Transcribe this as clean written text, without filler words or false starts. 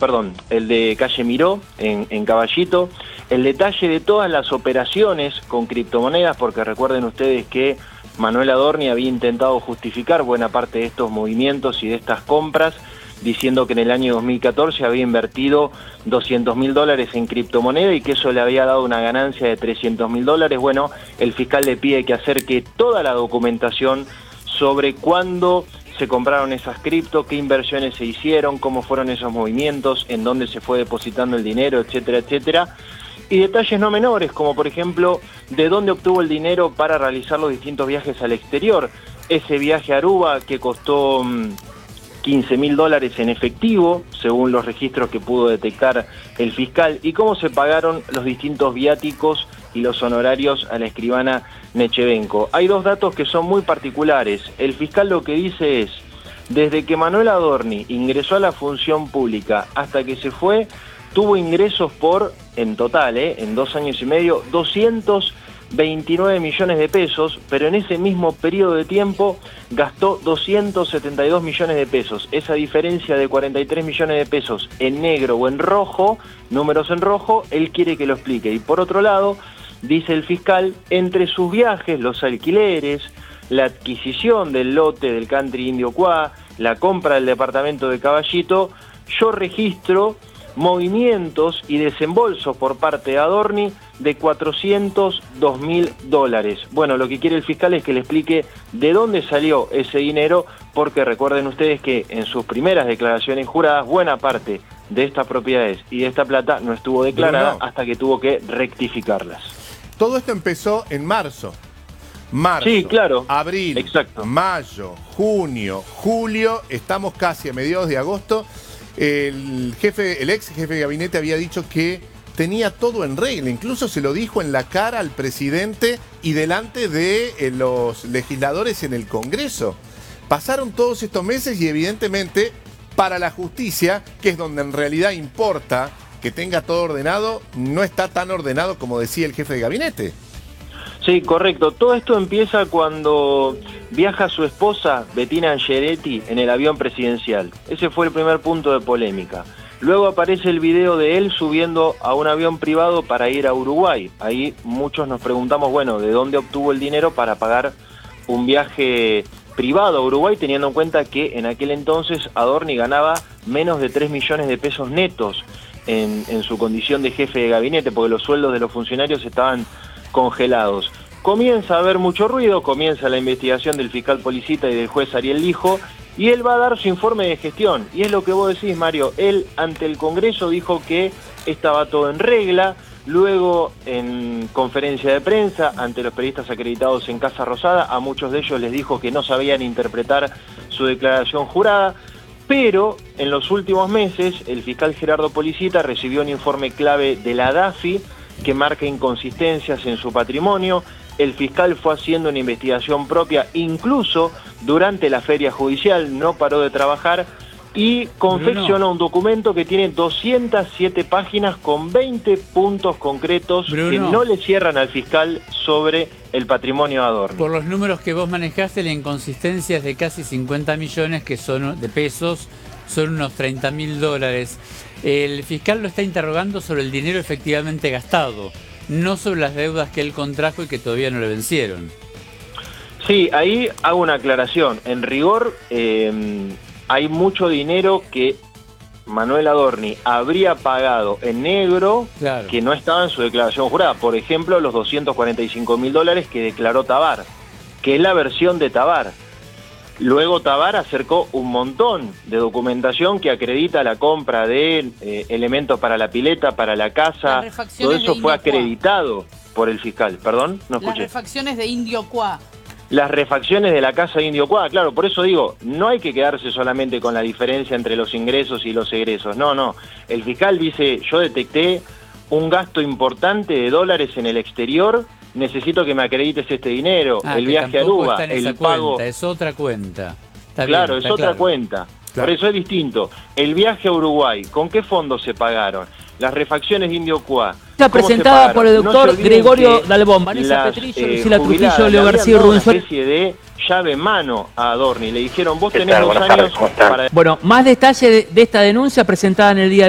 perdón, el de calle Miró, en Caballito, el detalle de todas las operaciones con criptomonedas, porque recuerden ustedes que Manuel Adorni había intentado justificar buena parte de estos movimientos y de estas compras, diciendo que en el año 2014 había invertido $200.000 en criptomoneda y que eso le había dado una ganancia de $300.000. Bueno, el fiscal le pide que acerque toda la documentación sobre cuándo se compraron esas cripto, qué inversiones se hicieron, cómo fueron esos movimientos, en dónde se fue depositando el dinero, etcétera, etcétera. Y detalles no menores, como por ejemplo, de dónde obtuvo el dinero para realizar los distintos viajes al exterior. Ese viaje a Aruba que costó $15.000 en efectivo, según los registros que pudo detectar el fiscal, y cómo se pagaron los distintos viáticos y los honorarios a la escribana Nechevenko. Hay dos datos que son muy particulares. El fiscal lo que dice es, desde que Manuel Adorni ingresó a la función pública hasta que se fue, tuvo ingresos por, en total, en 2 años y medio, 229 millones de pesos, pero en ese mismo periodo de tiempo gastó 272 millones de pesos. Esa diferencia de 43 millones de pesos en negro o en rojo, números en rojo, él quiere que lo explique. Y por otro lado, dice el fiscal, entre sus viajes, los alquileres, la adquisición del lote del country Indio Cuá, la compra del departamento de Caballito, yo registro movimientos y desembolsos por parte de Adorni de $402.000. Bueno, lo que quiere el fiscal es que le explique de dónde salió ese dinero, porque recuerden ustedes que en sus primeras declaraciones juradas, buena parte de estas propiedades y de esta plata no estuvo declarada hasta que tuvo que rectificarlas. Todo esto empezó en marzo. Marzo, sí, claro, abril, exacto. Mayo, junio, julio, estamos casi a mediados de agosto. El ex jefe de gabinete había dicho que tenía todo en regla, incluso se lo dijo en la cara al presidente y delante de los legisladores en el Congreso. Pasaron todos estos meses y evidentemente para la justicia, que es donde en realidad importa que tenga todo ordenado, no está tan ordenado como decía el jefe de gabinete. Sí, correcto. Todo esto empieza cuando viaja su esposa, Bettina Angeretti, en el avión presidencial. Ese fue el primer punto de polémica. Luego aparece el video de él subiendo a un avión privado para ir a Uruguay. Ahí muchos nos preguntamos, bueno, ¿de dónde obtuvo el dinero para pagar un viaje privado a Uruguay, teniendo en cuenta que en aquel entonces Adorni ganaba menos de 3 millones de pesos netos en su condición de jefe de gabinete, porque los sueldos de los funcionarios estaban congelados? Comienza a haber mucho ruido, comienza la investigación del fiscal Policita y del juez Ariel Lijo, y él va a dar su informe de gestión. Y es lo que vos decís, Mario, él ante el Congreso dijo que estaba todo en regla, luego en conferencia de prensa ante los periodistas acreditados en Casa Rosada, a muchos de ellos les dijo que no sabían interpretar su declaración jurada, pero en los últimos meses el fiscal Gerardo Policita recibió un informe clave de la DAFI que marca inconsistencias en su patrimonio. El fiscal fue haciendo una investigación propia, incluso durante la feria judicial, no paró de trabajar y confeccionó un documento que tiene 207 páginas con 20 puntos concretos que no le cierran al fiscal sobre el patrimonio de Adorni. Por los números que vos manejaste, la inconsistencia es de casi 50 millones que son de pesos, son unos $30.000. El fiscal lo está interrogando sobre el dinero efectivamente gastado, no sobre las deudas que él contrajo y que todavía no le vencieron. Sí, ahí hago una aclaración. En rigor, hay mucho dinero que Manuel Adorni habría pagado en negro, claro, que no estaba en su declaración jurada. Por ejemplo, los $245.000 que declaró Tabar, que es la versión de Tabar. Luego Tabar acercó un montón de documentación que acredita la compra de elementos para la pileta, para la casa. Todo eso fue acreditado por el fiscal. ¿Perdón? No escuché. Las refacciones de Indio Cuá. Las refacciones de la casa de Indio Cuá, claro, por eso digo, no hay que quedarse solamente con la diferencia entre los ingresos y los egresos. No, no. El fiscal dice, yo detecté un gasto importante de dólares en el exterior, necesito que me acredites este dinero, el viaje a Aruba, el pago... Es otra cuenta. Está claro, bien, es otra cuenta. Claro. Por eso es distinto. El viaje a Uruguay, ¿con qué fondos se pagaron? Las refacciones de Indio Cuá. Está presentada por el doctor Gregorio Dalbón, Vanessa Petrillo, Lucila Trujillo, Leo García y Rubén Suárez. Una especie de llave en mano a Adorni. Le dijeron, vos tenés 2 años para... Bueno, más detalle de esta denuncia presentada en el día de